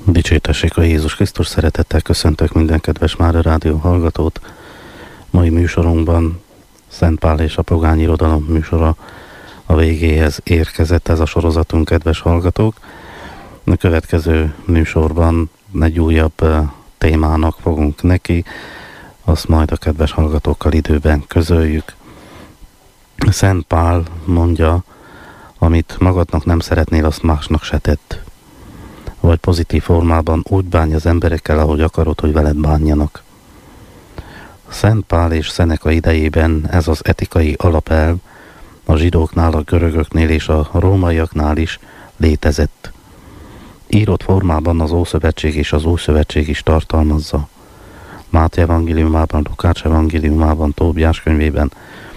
Dicsértessék a Jézus Krisztus, szeretettel köszöntök minden kedves Mára Rádió hallgatót. Mai műsorunkban Szent Pál és a pogány irodalom műsora a végéhez érkezett, ez a sorozatunk, kedves hallgatók. A következő műsorban egy újabb témának fogunk neki, azt majd a kedves hallgatókkal időben közöljük. Szent Pál mondja, amit magadnak nem szeretnél, azt másnak se tedd. Vagy pozitív formában úgy bánj az emberekkel, ahogy akarod, hogy veled bánjanak. Szent Pál és Szeneka idejében ez az etikai alapelv a zsidóknál, a görögöknél és a rómaiaknál is létezett. Írott formában az Ószövetség és az Újszövetség is tartalmazza. Máté evangéliumában, Lukács evangéliumában, Tóbiás könyvében